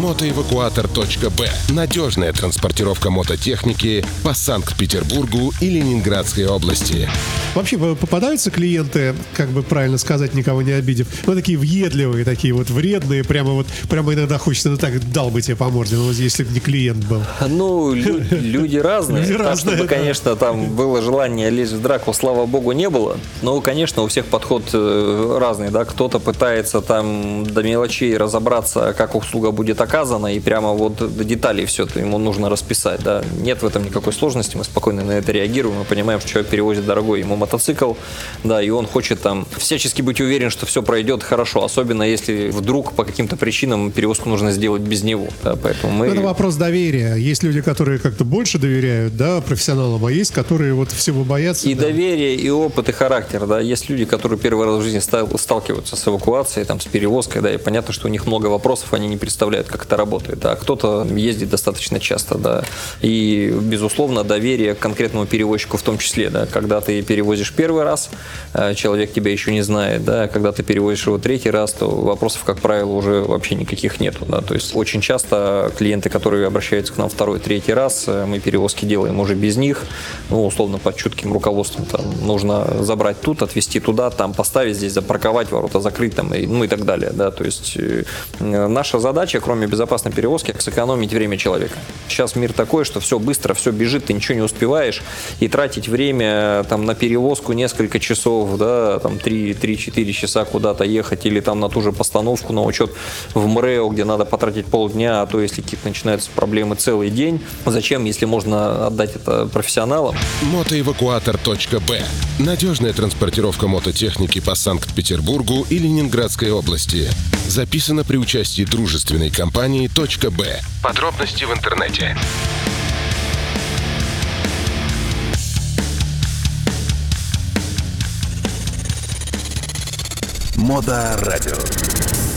Мотоэвакуатор.б. Надежная транспортировка мототехники по Санкт-Петербургу и Ленинградской области. Вообще попадаются клиенты, как бы правильно сказать, никого не обидев, вот такие въедливые, такие вот вредные, прямо иногда хочется, так дал бы тебе по морде, если бы не клиент был. Люди разные. Так, чтобы, конечно, там было желание лезть в драку, слава богу, не было. Но, конечно, у всех подход разный, да. Кто-то пытается там до мелочей разобраться, как услуга будет оказана, и прямо вот до деталей все это ему нужно расписать, да. Нет в этом никакой сложности, мы спокойно на это реагируем, мы понимаем, что человек перевозит дорогой ему мотоцикл, да, и он хочет там всячески быть уверен, что все пройдет хорошо, особенно если вдруг по каким-то причинам перевозку нужно сделать без него, да, поэтому мы... Это вопрос доверия. Есть люди, которые как-то больше доверяют, да, профессионалам, а есть, которые вот всего боятся. И доверие, и опыт, и характер, да. Есть люди, которые первый раз в жизни сталкиваются с эвакуацией, там, с перевозкой, да, и понятно, что у них много вопросов, они не представляют, как это работает, да. Кто-то ездит достаточно часто, да, и, безусловно, доверие к конкретному перевозчику в том числе, да, когда ты перевозишь первый раз, человек тебя еще не знает, да, когда ты перевозишь его третий раз, то вопросов, как правило, уже вообще никаких нету, да, то есть очень часто клиенты, которые обращаются к нам второй, третий раз, мы перевозки делаем уже без них, ну, условно, под чутким руководством, там, нужно забрать тут, отвезти туда, там, поставить здесь, запарковать, ворота закрыть, там, и так далее, да, то есть наша задача, кроме безопасной перевозки, сэкономить время человека. Сейчас мир такой, что все быстро, все бежит, ты ничего не успеваешь, и тратить время, там, на перевозку несколько часов, да, там, 3-4 часа куда-то ехать, или там на ту же постановку, на учет в МРЭО, где надо потратить полдня, а то, если какие-то начинаются проблемы, целый день. Зачем, если можно отдать это профессионалам? Мотоэвакуатор.б. Надежная транспортировка мототехники по Санкт-Петербургу и Ленинградской области. Записано при участии дружественной компании .б. Подробности в интернете. Моторадио.